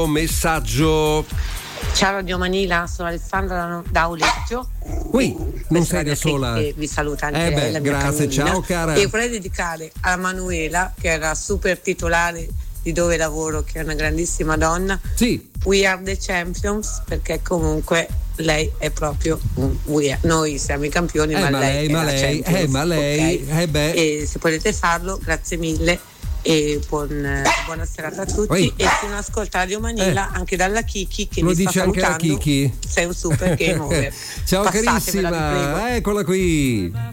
messaggio. Ciao Radio Manila, sono Alessandra da Oleggio. Non sei da sola. Vi saluta anche lei, la mia grazie, cagnolina. ciao cara. E vorrei dedicare a Manuela, che era super titolare di dove lavoro, che è una grandissima donna. Sì. We are the champions, perché comunque lei è proprio noi siamo i campioni, ma lei okay. E se potete farlo, grazie mille e buona serata a tutti. E se non ascolta Radio Manila anche dalla Kiki, che lo mi sta dice anche salutando, la Kiki. sei un super game over. Ciao Passatevela, carissima, eccola qui.